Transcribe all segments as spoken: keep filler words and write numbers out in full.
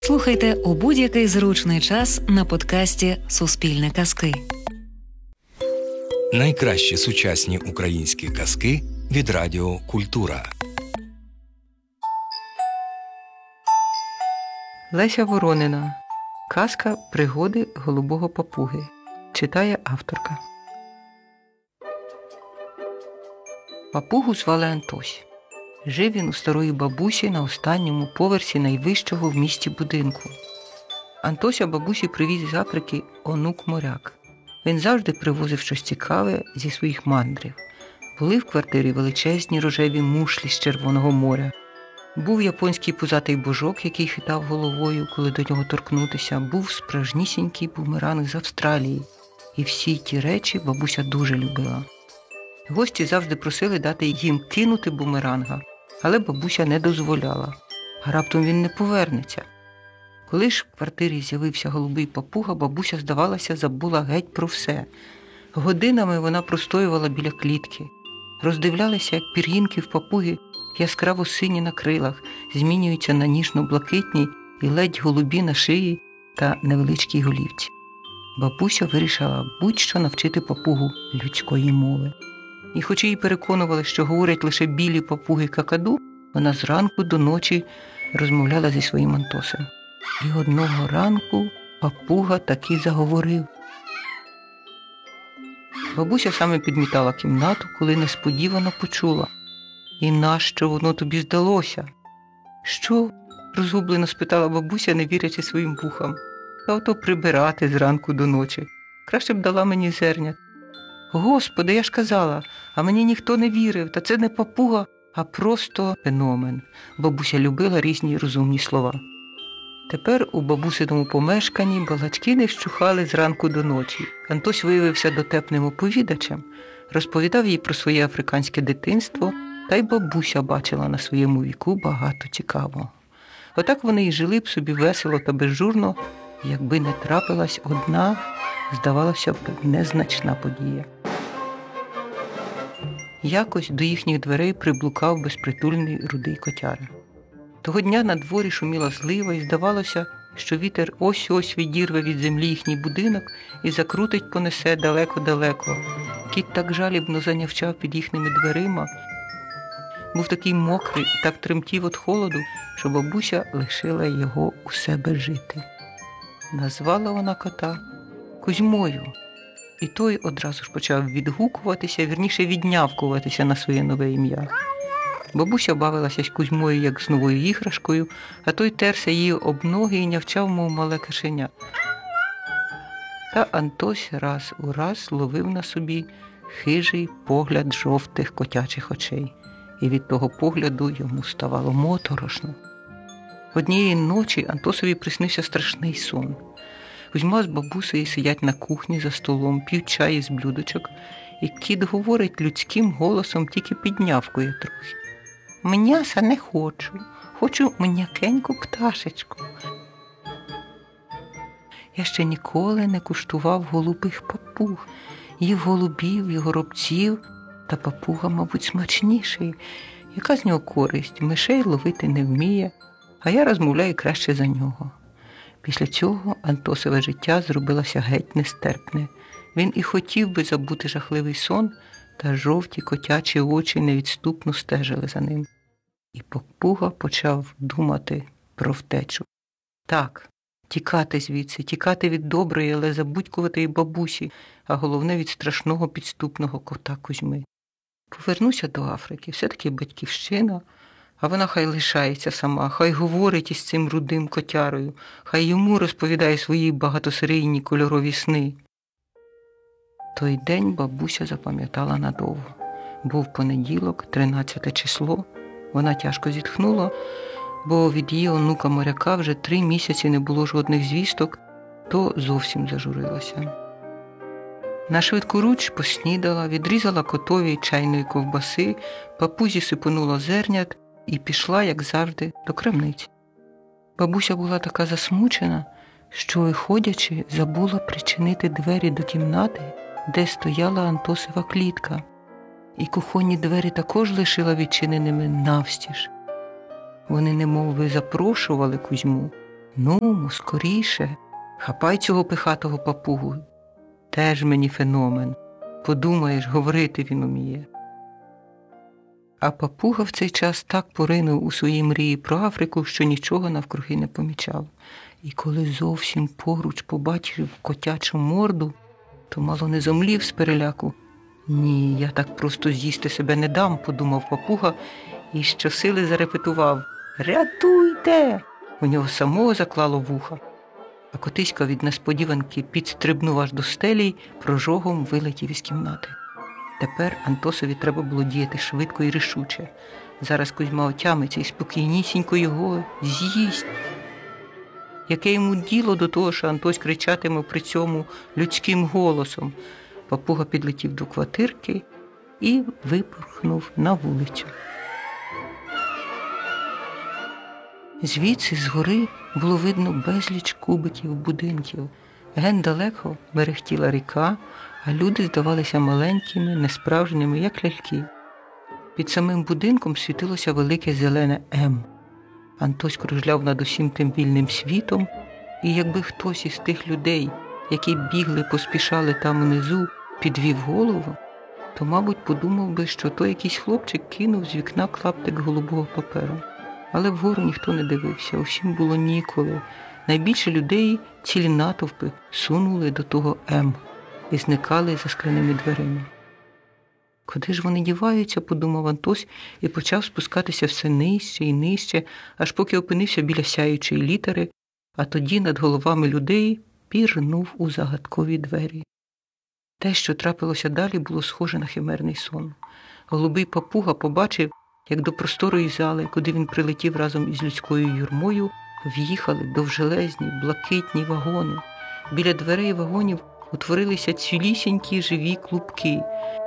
Слухайте у будь-який зручний час на подкасті «Суспільне казки». Найкращі сучасні українські казки від Радіо Культура. Леся Воронина. Казка «Пригоди голубого папуги». Читає авторка. Папугу звали Антось. Жив він у старої бабусі на останньому поверсі найвищого в місті будинку. Антося бабусі привіз з Африки онук-моряк. Він завжди привозив щось цікаве зі своїх мандрів. Були в квартирі величезні рожеві мушлі з Червоного моря. Був японський пузатий божок, який хитав головою, коли до нього торкнутися. Був справжнісінький бумеранг з Австралії. І всі ті речі бабуся дуже любила. Гості завжди просили дати їм кинути бумеранга, але бабуся не дозволяла. А раптом він не повернеться. Коли ж в квартирі з'явився голубий папуга, бабуся, здавалося, забула геть про все. Годинами вона простоювала біля клітки. Роздивлялася, як пір'їнки в папуги, яскраво сині на крилах, змінюються на ніжно-блакитні і ледь голубі на шиї та невеличкій голівці. Бабуся вирішила будь-що навчити папугу людської мови. І хоч її переконували, що говорять лише білі папуги какаду, вона зранку до ночі розмовляла зі своїм Антосем. І одного ранку папуга таки заговорив. Бабуся саме підмітала кімнату, коли несподівано почула: «І нащо воно тобі здалося?» «Що?» – розгублено спитала бабуся, не вірячи своїм вухам. «Та ото прибирати зранку до ночі. Краще б дала мені зернят». «Господи, я ж казала, а мені ніхто не вірив, та це не папуга, а просто феномен». Бабуся любила різні розумні слова. Тепер у бабусиному помешканні балачки не вщухали зранку до ночі. Антось виявився дотепним оповідачем, розповідав їй про своє африканське дитинство, та й бабуся бачила на своєму віку багато цікавого. Отак вони й жили б собі весело та безжурно, якби не трапилась одна, здавалося б, незначна подія. Якось до їхніх дверей приблукав безпритульний рудий котяра. Того дня на дворі шуміла злива, і здавалося, що вітер ось-ось відірве від землі їхній будинок і закрутить, понесе далеко-далеко. Кіт так жалібно занявчав під їхніми дверима, був такий мокрий і так тремтів від холоду, що бабуся лишила його у себе жити. Назвала вона кота Кузьмою, і той одразу ж почав відгукуватися, вірніше віднявкуватися на своє нове ім'я. Бабуся бавилася з Кузьмою, як з новою іграшкою, а той терся її об ноги і нявчав, мов мале кошеня. Та Антось раз у раз ловив на собі хижий погляд жовтих котячих очей. І від того погляду йому ставало моторошно. Однієї ночі Антосові приснився страшний сон. Кузьма з бабусею сидять на кухні за столом, п'ють чай із блюдочок, і кіт говорить людським голосом, тільки піднявкує трохи. «М'яса не хочу, хочу м'якеньку пташечку». Я ще ніколи не куштував голубих папуг, їв голубів і горобців, та папуга, мабуть, смачніший. Яка з нього користь? Мишей ловити не вміє, а я розмовляю краще за нього. Після цього Антосове життя зробилося геть нестерпне. Він і хотів би забути жахливий сон, та жовті котячі очі невідступно стежили за ним. І папуга почав думати про втечу. Так, тікати звідси, тікати від доброї, але забудькуватої бабусі, а головне від страшного підступного кота Кузьми. Повернуся до Африки, все-таки батьківщина, а вона хай лишається сама, хай говорить із цим рудим котярою, хай йому розповідає свої багатосерійні кольорові сни. Той день бабуся запам'ятала надовго. Був понеділок, тринадцяте число. Вона тяжко зітхнула, бо від її онука-моряка вже три місяці не було жодних звісток, то зовсім зажурилася. На швидкоруч поснідала, відрізала котові чайної ковбаси, папузі сипонула зернят і пішла, як завжди, до крамниці. Бабуся була така засмучена, що, виходячи, забула причинити двері до кімнати, де стояла Антосова клітка, і кухонні двері також лишила відчиненими навстіж. Вони немов би запрошували Кузьму, Ну, скоріше, хапай цього пихатого папугу. Теж мені феномен. Подумаєш, говорити він уміє. А папуга в цей час так поринув у свої мрії про Африку, що нічого навкруги не помічав. І коли зовсім поруч побачив котячу морду, то мало не зомлів з переляку. «Ні, я так просто з'їсти себе не дам», – подумав папуга і щосили зарепетував: «Рятуйте!» У нього самого заклало вуха. А котиська від несподіванки підстрибнув аж до стелі й прожогом вилетів із кімнати. Тепер Антосові треба було діяти швидко і рішуче. Зараз Кузьма отямиться і спокійнісінько його з'їсть. Яке йому діло до того, що Антось кричатиме при цьому людським голосом? Папуга підлетів до квартирки і випорхнув на вулицю. Звідси, згори, було видно безліч кубиків будинків. Ген далеко мерехтіла ріка, а люди здавалися маленькими, несправжніми, як ляльки. Під самим будинком світилося велике зелене «М». Антось кружляв над усім тим вільним світом, і якби хтось із тих людей, які бігли, поспішали там унизу, підвів голову, то, мабуть, подумав би, що то якийсь хлопчик кинув з вікна клаптик голубого паперу. Але вгору ніхто не дивився, усім було ніколи. Найбільше людей, цілі натовпи, сунули до того «М» і зникали за скляними дверима. Куди ж вони діваються, подумав Антось і почав спускатися все нижче і нижче, аж поки опинився біля сяючої літери, а тоді над головами людей пірнув у загадкові двері. Те, що трапилося далі, було схоже на химерний сон. Голубий папуга побачив, як до просторої зали, куди він прилетів разом із людською юрмою, в'їхали довжелезні, блакитні вагони. Біля дверей вагонів утворилися цілісінькі живі клубки.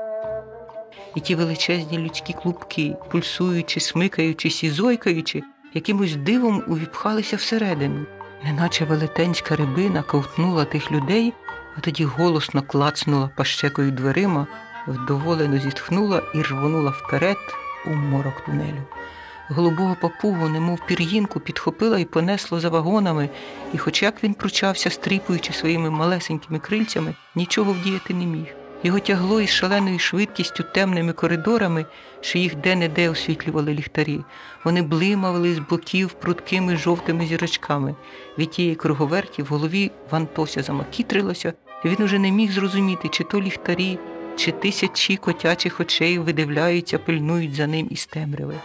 І ті величезні людські клубки, пульсуючи, смикаючись і зойкаючи, якимось дивом увіпхалися всередину. Неначе велетенська рибина ковтнула тих людей, а тоді голосно клацнула пащекою дверима, вдоволено зітхнула і рвонула вперед у морок тунелю. Голубого папугу, немов пір'їнку, підхопила і понесло за вагонами, і хоч як він пручався, стріпуючи своїми малесенькими крильцями, нічого вдіяти не міг. Його тягло із шаленою швидкістю темними коридорами, що їх де-не-де освітлювали ліхтарі. Вони блимали з боків прудкими жовтими зірочками. Від тієї круговерті в голові в Антося замакітрилося, і він уже не міг зрозуміти, чи то ліхтарі, чи тисячі котячих очей видивляються, пильнують за ним із темряви.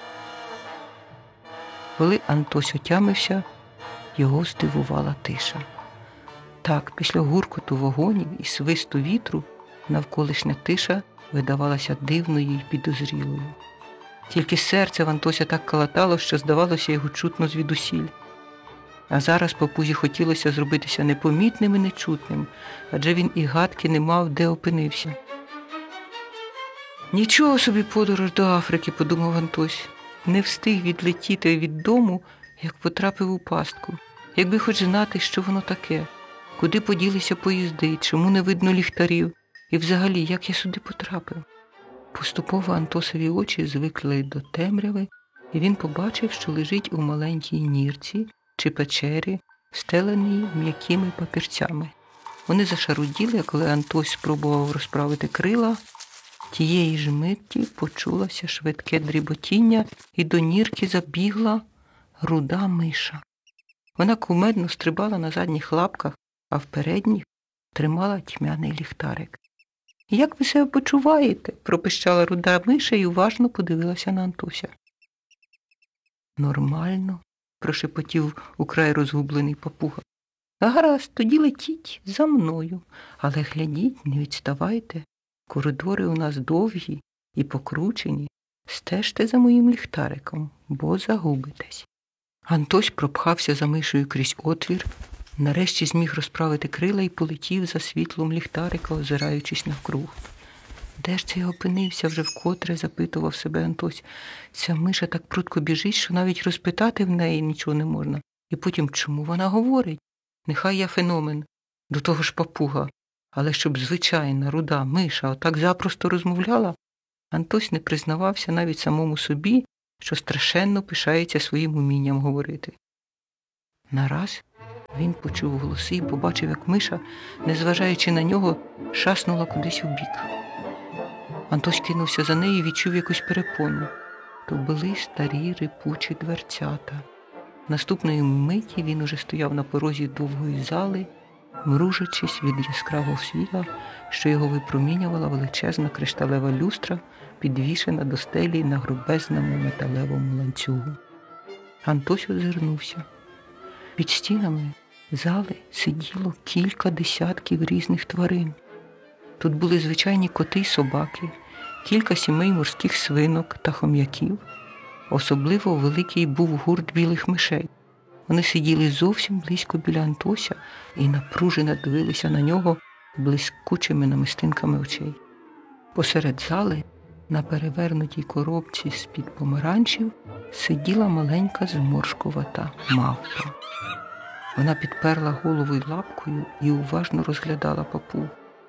Коли Антось отямився, його здивувала тиша. Так, після гуркоту вагонів і свисту вітру навколишня тиша видавалася дивною і підозрілою. Тільки серце в Антося так калатало, що здавалося його чутно звідусіль. А зараз папузі хотілося зробитися непомітним і нечутним, адже він і гадки не мав, де опинився. «Нічого собі подорож до Африки», – подумав Антось. Не встиг відлетіти від дому, як потрапив у пастку. Якби хоч знати, що воно таке, куди поділися поїзди, чому не видно ліхтарів, і взагалі, як я сюди потрапив. Поступово Антосові очі звикли до темряви, і він побачив, що лежить у маленькій нірці чи печері, встеленій м'якими папірцями. Вони зашаруділи, а коли Антось спробував розправити крила, тієї ж миті почулося швидке дріботіння, і до нірки забігла руда миша. Вона кумедно стрибала на задніх лапках, а в передніх тримала тьмяний ліхтарик. «Як ви себе почуваєте?» – пропищала руда миша і уважно подивилася на Антося. «Нормально», – прошепотів украй розгублений папуга. «Гаразд, тоді летіть за мною, але глядіть, не відставайте. Коридори у нас довгі і покручені. Стежте за моїм ліхтариком, бо загубитесь». Антось пропхався за мишею крізь отвір, нарешті зміг розправити крила і полетів за світлом ліхтарика, озираючись навкруг. Де ж це я опинився, вже вкотре запитував себе Антось. Ця миша так прудко біжить, що навіть розпитати в неї нічого не можна. І потім, чому вона говорить? Нехай я феномен, до того ж папуга. Але щоб звичайна руда миша отак запросто розмовляла, Антось не признавався навіть самому собі, що страшенно пишається своїм умінням говорити. Нараз Він почув голоси і побачив, як миша, незважаючи на нього, шаснула кудись у бік. Антось кинувся за нею і відчув якусь перепону. То були старі рипучі дверцята. Наступної миті він уже стояв на порозі довгої зали, мружачись від яскравого світла, що його випромінювала величезна кришталева люстра, підвішена до стелі на грубезному металевому ланцюгу. Антось озирнувся. Під стінами зали сиділо кілька десятків різних тварин. Тут були звичайні коти й собаки, кілька сімей морських свинок та хом'яків. Особливо великий був гурт білих мишей. Вони сиділи зовсім близько біля Антося і напружено дивилися на нього блискучими намистинками очей. Посеред зали, на перевернутій коробці з-під помаранчів, сиділа маленька зморшкувата мавпа. Вона підперла головою лапкою і уважно розглядала папугу.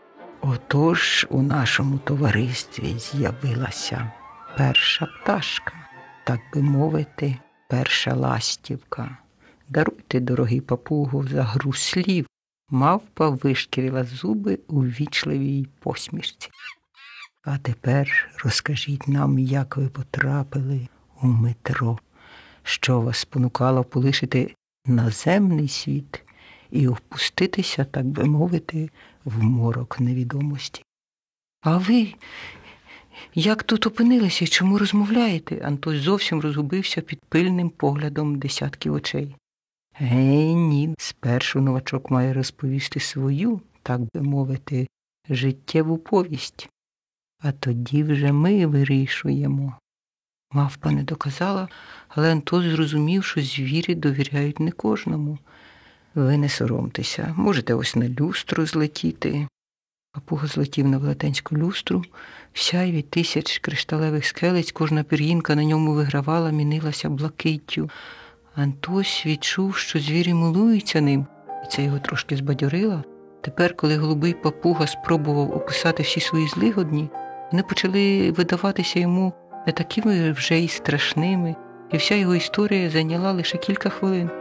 Отож у нашому товаристві з'явилася перша пташка, так би мовити, перша ластівка. Даруйте, дорогий папуго, за гру слів. Мавпа вишкірила зуби у ввічливій посмішці. А тепер розкажіть нам, як ви потрапили у метро, що вас спонукало полишити наземний світ і опуститися, так би мовити, в морок невідомості. А ви як тут опинилися і чому розмовляєте? Антось зовсім розгубився під пильним поглядом десятків очей. Гей, ні, спершу новачок має розповісти свою, так би мовити, життєву повість. А тоді вже ми вирішуємо. Мавпа не доказала, але Антос зрозумів, що звірі довіряють не кожному. Ви не соромтеся, можете ось на люстру злетіти. Папуга злетів на велетенську люстру, в сяйві тисяч кришталевих скелець, кожна пір'їнка на ньому вигравала, мінилася блакиттю. Антось відчув, що звірі милуються ним, і це його трошки збадьорило. Тепер, коли голубий папуга спробував описати всі свої злигодні, вони почали видаватися йому не такими вже й страшними, і вся його історія зайняла лише кілька хвилин.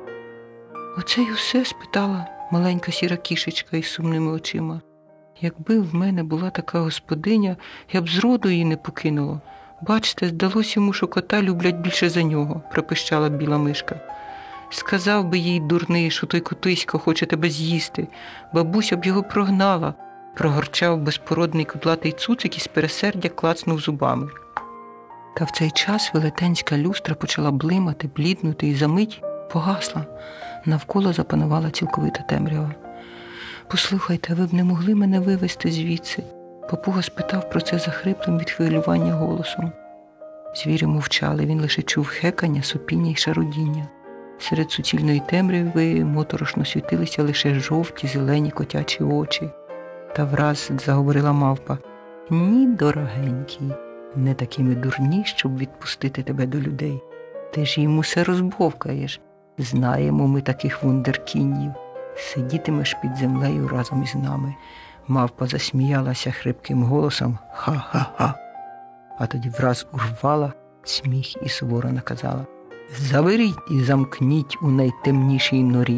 «Оце й усе?» – спитала маленька сіра кішечка із сумними очима. «Якби в мене була така господиня, я б зроду її не покинула. Бачте, здалось йому, що кота люблять більше за нього», – пропищала біла мишка. «Сказав би їй, дурний, що той котисько хоче тебе з'їсти. Бабуся б його прогнала», – прогорчав безпородний кудлатий цуцик і з пересердя клацнув зубами. Та в цей час велетенська люстра почала блимати, бліднути і за мить погасла. Навколо запанувала цілковита темрява. «Послухайте, ви б не могли мене вивезти звідси?» Папуга спитав про це захриплим від хвилювання голосом. Звірі мовчали, він лише чув хекання, сопіння й шарудіння. Серед суцільної темряви моторошно світилися лише жовті, зелені котячі очі. Та враз заговорила мавпа. «Ні, дорогенький, не такими дурні, щоб відпустити тебе до людей. Ти ж їм усе розбовкаєш. Знаємо ми таких вундеркіндів. Сидітимеш під землею разом із нами». Мавпа засміялася хрипким голосом «Ха-ха-ха!», а тоді враз урвала сміх і суворо наказала «Заберіть і замкніть у найтемнішій норі».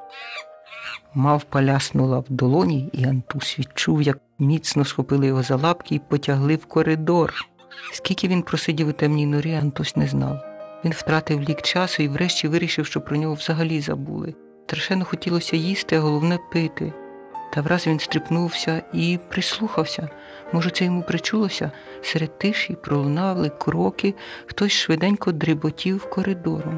Мавпа ляснула в долоні, і Антус відчув, як міцно схопили його за лапки і потягли в коридор. Скільки він просидів у темній норі, Антус не знав. Він втратив лік часу і врешті вирішив, що про нього взагалі забули. Страшенно хотілося їсти, а головне пити. Та враз він стріпнувся і прислухався. Може, це йому причулося? Серед тиші пролунали кроки, хтось швиденько дріботів коридором.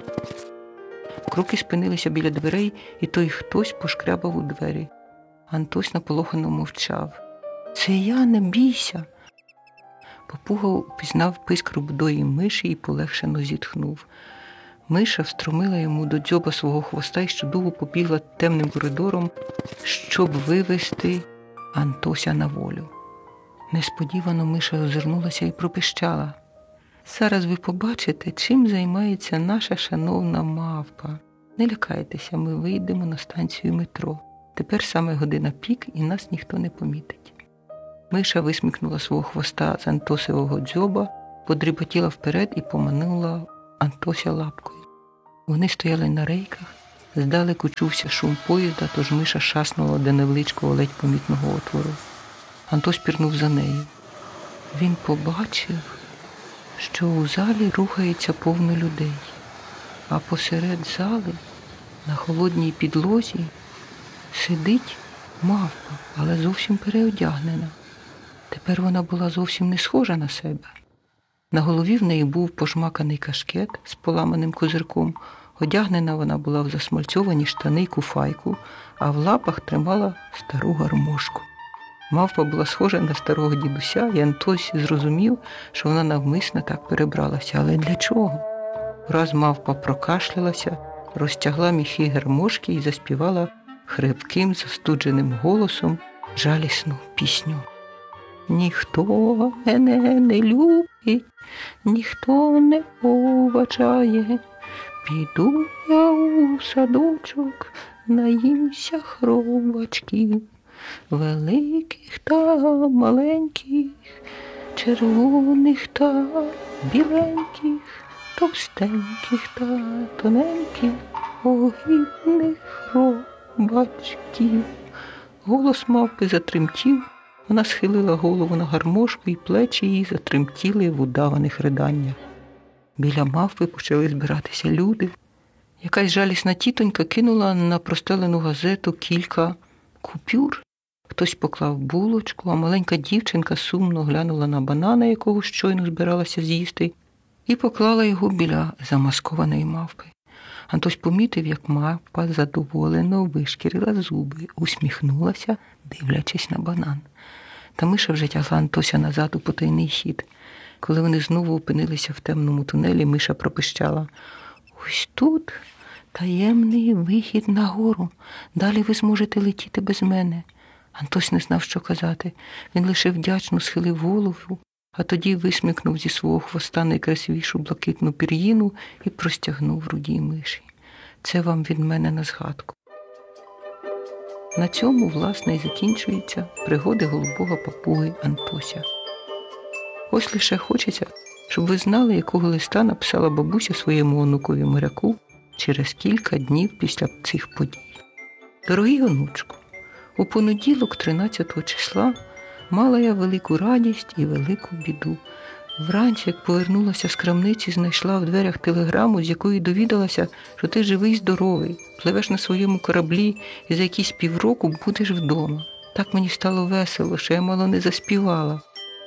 Кроки спинилися біля дверей, і той хтось пошкрябав у двері. Антось наполохано мовчав. «Це я, не бійся!» Папуга упізнав писк рудої миші і полегшено зітхнув. Миша встромила йому до дзьоба свого хвоста і щодуху побігла темним коридором, щоб вивести Антося на волю. Несподівано миша озирнулася і пропищала. «Зараз ви побачите, чим займається наша шановна мавпа. Не лякайтеся, ми вийдемо на станцію метро. Тепер саме година пік, і нас ніхто не помітить». Миша висмикнула свого хвоста з Антосового дзьоба, подріботіла вперед і поманула Антося лапкою. Вони стояли на рейках, Здалеку чувся шум поїзда, тож миша шаснула до невеличкого ледь помітного отвору. Антось пірнув за нею. Він побачив, що у залі рухається повно людей, а посеред зали, на холодній підлозі, сидить мавпа, але зовсім переодягнена. Тепер вона була зовсім не схожа на себе. На голові в неї був пожмаканий кашкет з поламаним козирком. Одягнена вона була в засмальцьовані штани й куфайку, а в лапах тримала стару гармошку. Мавпа була схожа на старого дідуся, і Антось зрозумів, що вона навмисно так перебралася. Але для чого? Враз мавпа прокашлялася, розтягла міхи гармошки і заспівала хрипким, застудженим голосом жалісну пісню. Ніхто мене не любить, ніхто не поважає. Піду я у садочок, наїмся хробачків, великих та маленьких, червоних та біленьких, товстеньких та тоненьких, огидних хробачків. Голос мавпи затремтів, вона схилила голову на гармошку, і плечі її затремтіли в удаваних риданнях. Біля мавпи почали збиратися люди. Якась жалісна тітонька кинула на простелену газету кілька купюр. Хтось поклав булочку, а маленька дівчинка сумно глянула на банана, якого щойно збиралася з'їсти, і поклала його біля замаскованої мавпи. Антось помітив, як мавпа задоволено вишкірила зуби, усміхнулася, дивлячись на банан. Та миша вже тягла Антося назад у потайний хід. Коли вони знову опинилися в темному тунелі, миша пропищала: «Ось тут таємний вихід на гору. Далі ви зможете летіти без мене». Антось не знав, що казати. Він лише вдячно схилив голову, а тоді висмикнув зі свого хвоста найкрасивішу блакитну пір'їну і простягнув рудій миші. «Це вам від мене на згадку». На цьому, власне, і закінчуються пригоди голубого папуги Антося. Ось лише хочеться, щоб ви знали, якого листа написала бабуся своєму онукові моряку через кілька днів після цих подій. «Дорогий онучку, у понеділок, тринадцятого числа, мала я велику радість і велику біду. Вранці, як повернулася з крамниці, знайшла в дверях телеграму, з якої довідалася, що ти живий і здоровий, пливеш на своєму кораблі і за якісь півроку будеш вдома. Так мені стало весело, що я мало не заспівала.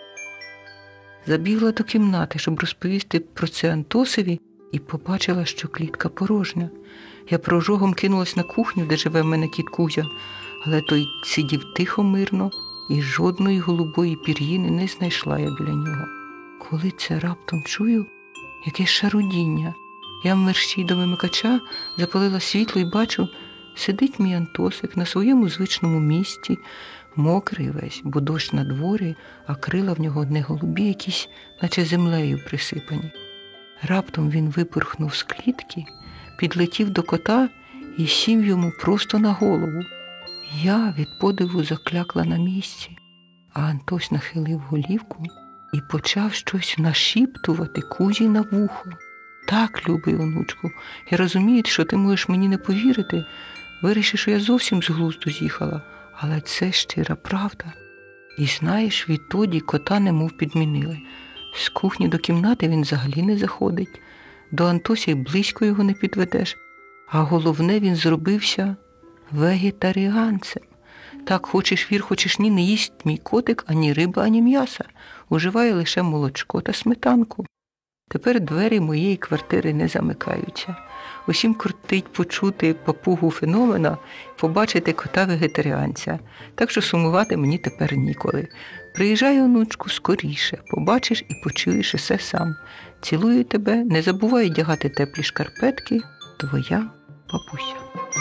Забігла до кімнати, щоб розповісти про це Антосові, і побачила, що клітка порожня. Я прожогом кинулась на кухню, де живе в мене кіт Кузя, але той сидів тихо, мирно, і жодної голубої пір'їни не знайшла я біля нього. Коли це раптом чую якесь шарудіння, я в мерщій до вимикача запалила світло і бачу, сидить мій Антосик на своєму звичному місці, мокрий весь, бо дощ на дворі, а крила в нього одне голубі, якісь, наче землею присипані. Раптом він випорхнув з клітки, підлетів до кота і сів йому просто на голову. Я від подиву заклякла на місці, а Антось нахилив голівку і почав щось нашіптувати Кузі на вухо. Так, любий онучку, я розумію, що ти можеш мені не повірити, вирішив, що я зовсім з глузду з'їхала, але це щира правда. І знаєш, відтоді кота немов підмінили. З кухні до кімнати він взагалі не заходить, до Антося й близько його не підведеш, а головне, він зробився вегетаріанцем. Так, хочеш вір, хочеш ні, не їсть мій котик ані риба, ані м'яса, уживає лише молочко та сметанку. Тепер двері моєї квартири не замикаються. Усім кортить почути папугу феномена, побачити кота-вегетаріанця. Так що сумувати мені тепер ніколи. Приїжджай, онучку, скоріше, побачиш і почуєш усе сам. Цілую тебе, не забувай одягати теплі шкарпетки. Твоя бабуся.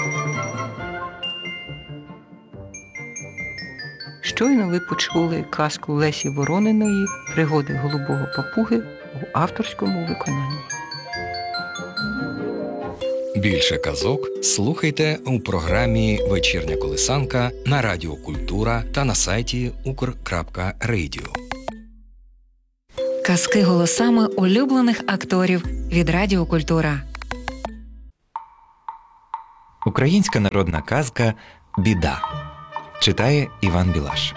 Щойно ви почули казку Лесі Ворониної «Пригоди голубого папуги» у авторському виконанні. Більше казок слухайте у програмі «Вечірня колисанка» на Радіо Культура та на сайті укр крапка радіо. Казки голосами улюблених акторів від Радіо Культура. Українська народна казка «Біда». Читає Іван Білаш.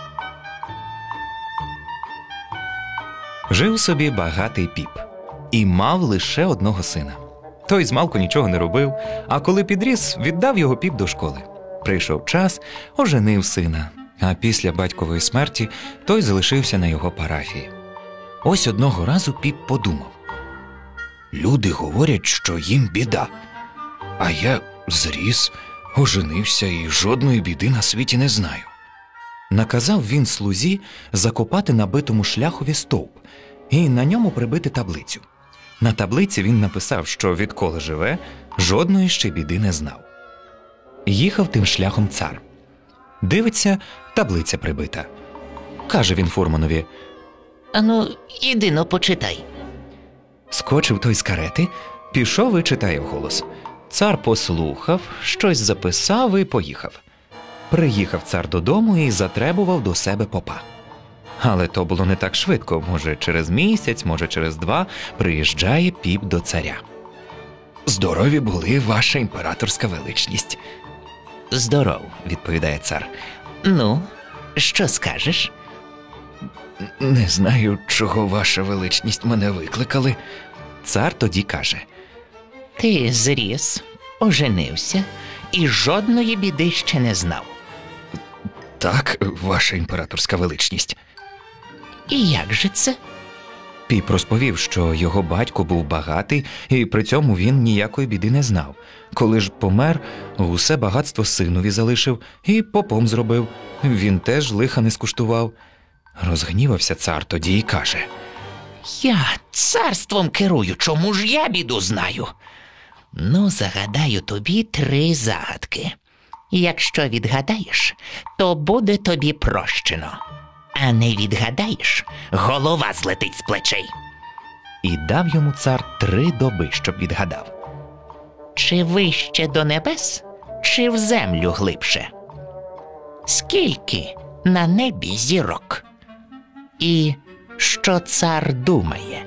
Жив собі багатий піп і мав лише одного сина. Той змалку нічого не робив, а коли підріс, віддав його піп до школи. Прийшов час, оженив сина, а після батькової смерті той залишився на його парафії. Ось одного разу піп подумав: люди говорять, що їм біда, а я зріс, оженився і жодної біди на світі не знаю. Наказав він слузі закопати на битому шляхові стовп і на ньому прибити таблицю. На таблиці він написав, що відколи живе, жодної ще біди не знав. Їхав тим шляхом цар. Дивиться, таблиця прибита. Каже він фурманові: Ану, іди но почитай. Скочив той з карети, пішов і читає вголос. Цар послухав, щось записав і поїхав. Приїхав цар додому і затребував до себе попа. Але то було не так швидко, може через місяць, може через два, приїжджає піп до царя. «Здорові були, ваша імператорська величність». Здоров, відповідає цар. Ну, що скажеш? Не знаю, чого ваша величність мене викликали. Цар тоді каже: Ти зріс, оженився і жодної біди ще не знав. Так, ваша імператорська величність. І як же це? Піп розповів, що його батько був багатий, і при цьому він ніякої біди не знав. Коли ж помер, усе багатство синові залишив і попом зробив. Він теж лиха не скуштував. Розгнівався цар тоді і каже: Я царством керую, чому ж я біду знаю? Ну, загадаю тобі три загадки. Якщо відгадаєш, то буде тобі прощено. А не відгадаєш, голова злетить з плечей. І дав йому цар три доби, щоб відгадав. Чи вище до небес, чи в землю глибше? Скільки на небі зірок? І що цар думає?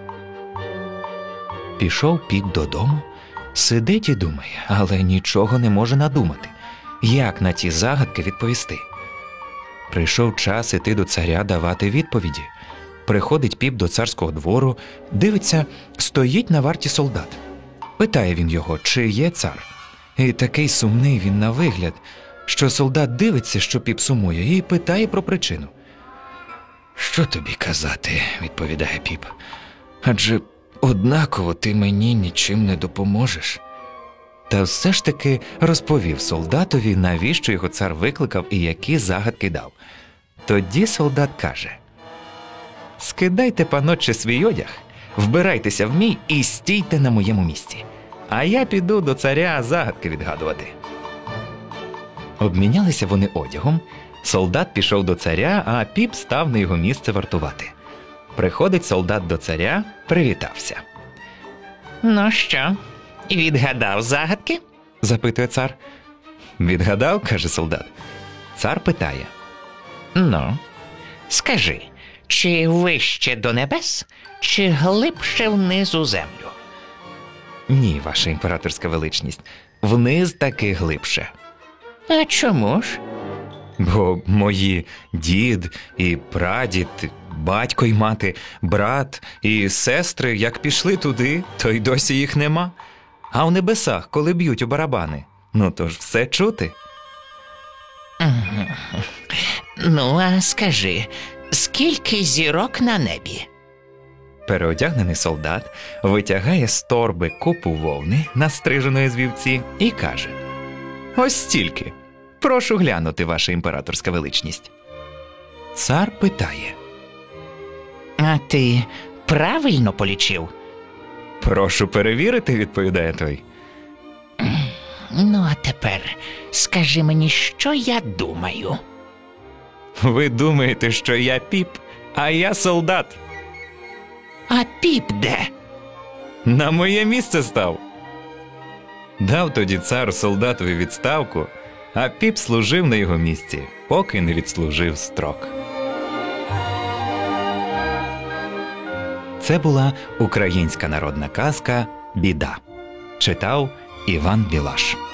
Пішов піп додому, сидить і думає, але нічого не може надумати. Як на ті загадки відповісти? Прийшов час іти до царя давати відповіді. Приходить піп до царського двору, дивиться, стоїть на варті солдат. Питає він його, чи є цар. І такий сумний він на вигляд, що солдат дивиться, що піп сумує, і питає про причину. «Що тобі казати?» – відповідає піп. «Адже однаково ти мені нічим не допоможеш». Та все ж таки розповів солдатові, навіщо його цар викликав і які загадки дав. Тоді солдат каже: «Скидайте, панотче, свій одяг, вбирайтеся в мій і стійте на моєму місці, а я піду до царя загадки відгадувати». Обмінялися вони одягом, солдат пішов до царя, а піп став на його місце вартувати. Приходить солдат до царя, привітався. Ну що, відгадав загадки? – запитує цар. «Відгадав?» – каже солдат. Цар питає: Ну, скажи, чи вище до небес, чи глибше вниз у землю? «Ні, ваша імператорська величність, вниз таки глибше». А чому ж? «Бо мої дід і прадід, батько й мати, брат і сестри, як пішли туди, то й досі їх нема. А в небесах, коли б'ють у барабани, ну то ж все чути». Ну, а скажи, скільки зірок на небі? Переодягнений солдат витягає з торби купу вовни, настриженої з вівці, і каже: «Ось стільки. Прошу глянути, ваша імператорська величність». Цар питає: А ти правильно полічив? «Прошу перевірити», – відповідає той. Ну, а тепер скажи мені, що я думаю. «Ви думаєте, що я піп, а я солдат. А піп де? На моє місце став». Дав тоді цар солдатові відставку, а піп служив на його місці, поки не відслужив строк. Це була українська народна казка «Біда». Читав Іван Білаш.